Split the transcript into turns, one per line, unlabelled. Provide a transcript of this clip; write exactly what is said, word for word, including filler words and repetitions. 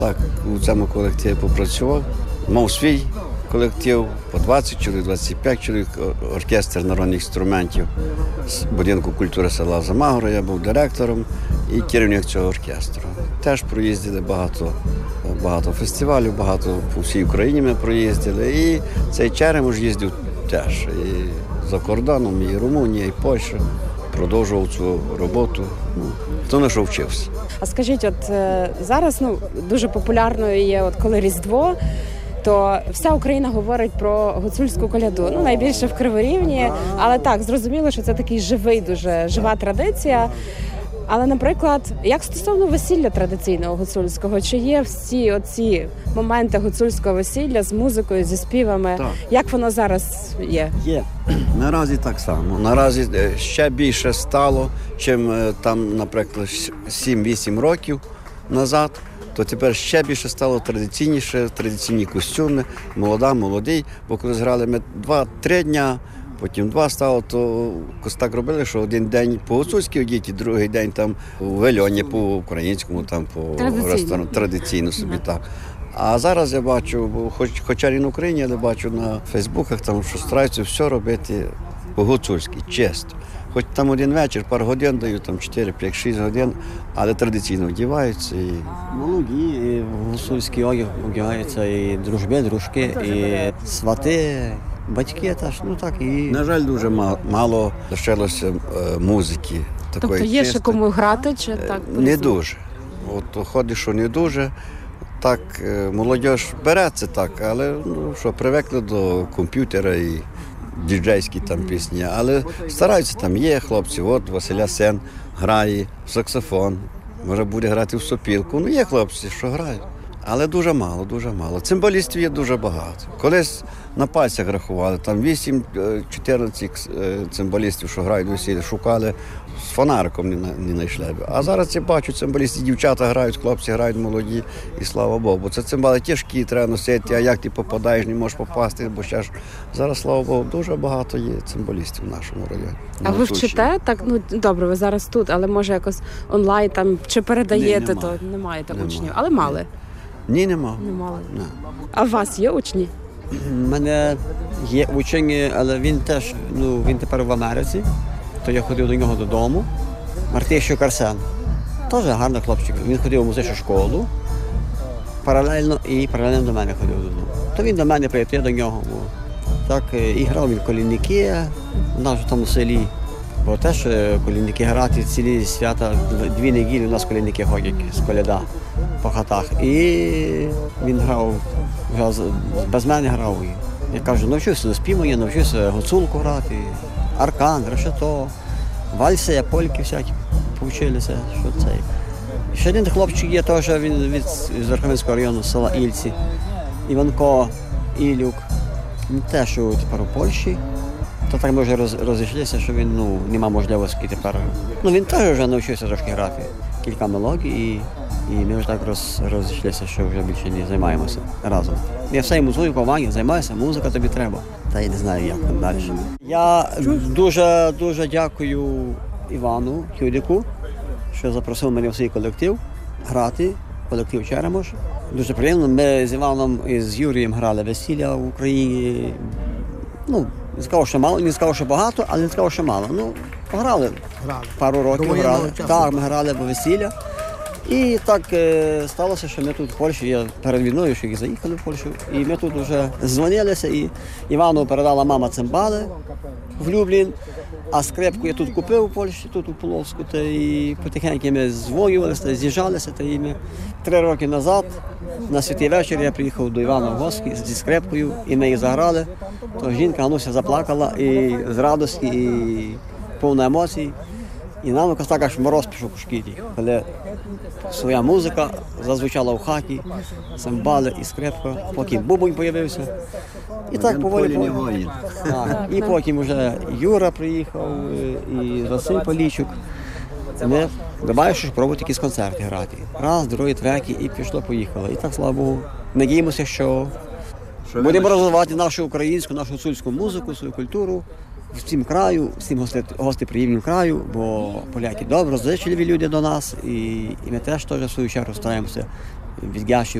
Так, у цьому колективі попрацював, мав свій колектив, по двадцять чоловік, двадцять п'ять чоловік, оркестр народних інструментів з будинку культури села Замагора. Я був директором і керівник цього оркестру. Теж проїздили багато, багато фестивалів, багато по всій Україні ми проїздили. І цей Черемош їздив теж і за кордоном, і Румунія, і Польща. Продовжував цю роботу, ну, хто на що вчився.
А скажіть, от зараз ну, дуже популярною є, от коли Різдво, то вся Україна говорить про гуцульську коляду. Ну, найбільше в Криворівні, але так, зрозуміло, що це такий живий, дуже жива традиція. Але, наприклад, як стосовно весілля традиційного гуцульського, чи є всі оці моменти гуцульського весілля з музикою, зі співами?
Так.
Як воно зараз є?
Є. Наразі так само. Наразі ще більше стало, чим там, наприклад, сім-вісім років назад. То тепер ще більше стало традиційніше, традиційні костюми, молода, молодий. Бо коли зграли ми два-три дня, потім два стало, то так робили, що один день по-гуцульськи одіти, другий день там у вельоні, по-українському, там по ресторану, традиційно собі так. А зараз я бачу, хоч, хоча і на Україні, але бачу на Фейсбуках, там, що стараються все робити по-гуцульськи, чисто. Хоч там один вечір, пару годин дають, там чотири, п'ять, шість годин, але традиційно вдіваються. І...
Молоді, і гуцульський одяг одягаються, і дружби, дружки, і свати, батьки теж, ну так і...
На жаль, дуже мало, мало лишилося е, музики. Такої
Тобто є ще
чисто.
кому грати, чи так?
Не дуже. От ходить, що не дуже. Так, молодь береться так, але ну, що, привикли до комп'ютера і діджейські там пісні. Але стараються, там є хлопці, от Василя Сен грає саксофон, може буде грати в сопілку. Ну є хлопці, що грають. Але дуже мало, дуже мало. Цимбалістів є дуже багато. Колись на пальцях рахували, там вісім-чотирнадцять цимбалістів, що грають весілля, шукали, з фонариком не знайшли. А зараз я бачу, цимбалісти, дівчата грають, хлопці грають молоді, і слава Богу. Бо це цимбали тяжкі, треба носити, а як ти попадаєш, не можеш попасти, бо ще ж зараз, слава Богу, дуже багато є цимбалістів в нашому районі.
А ви вчите? Так, ну добре, ви зараз тут, але може якось онлайн там чи передаєте,
Ні,
то не маєте
Нема.
учнів, але мали.
Ні, нема.
Не мали.
Не.
А у вас є учні?
У мене є учень, але він теж, ну, він тепер в Америці, то я ходив до нього додому. Мартищук Арсен, теж гарний хлопчик. Він ходив у музичну школу, паралельно і паралельно до мене ходив додому. То він до мене прийти до нього. Бо так, і грав він колінники в нашому тому селі. Бо теж колінники грати цілі свята, дві неділі у нас колінники ходять з коляда по хатах. І він грав, без мене грав. Я кажу, навчився до співу, я навчився гуцулку грати, аркан, решето, вальси, польки всякі повчилися, що це. Ще один хлопчик є теж, він від з Верховинського району, села Ільці, Іванко Ілюк. Він теж тепер у Польщі. То так ми вже роз, розійшлися, що він ну, нема можливості тепер. Ну він теж вже навчився трошки грати, кілька мелодій, і, і ми вже так роз, розійшлися, що вже більше не займаємося разом. Я все музикування займаюся, музика тобі треба. Та я не знаю, як там далі. Я дуже, дуже дякую Івану Хюдику, що запросив мене в свій колектив грати, колектив Черемош. Дуже приємно. Ми з Іваном і з Юрієм грали весілля в Україні. Ну, не сказав, що мало, не сказав, що багато, але не сказав, що мало. Ну, пограли.
Грали.
Пару років
До
грали.
часу.
Так, ми грали по весілля. І так е, сталося, що ми тут в Польщі, я перед війною ще і заїхали в Польщу, і ми тут вже дзвонилися, і Івану передала мама цимбали в Люблін, а скрипку я тут купив у Польщі, тут у Половську, та і потихеньку ми дзвонювалися, з'їжджалися, та і ми три роки назад на святий вечір я приїхав до Івана в гості зі скрипкою, і ми її заграли, то жінка Гануся заплакала і з радості, і повна емоцій. І нам якось так аж мороз пішов по шкірі, коли своя музика зазвучала в хаті, цимбали і скрипка, потім бубонь з'явився. І так поволі. поволі. Так. І потім вже Юра приїхав, і Василь Полійчук. Ми добавили, що пробувати якісь концерти грати. Раз, другий, третій, і пішло-поїхало. І так, слава Богу, надіємося, що будемо розвивати нашу українську, нашу гуцульську музику, свою культуру. Всім краю, всім гостеприємним краю, бо поляки доброзичливі люди до нас, і, і ми теж теж в свою чергу стараємося від Яші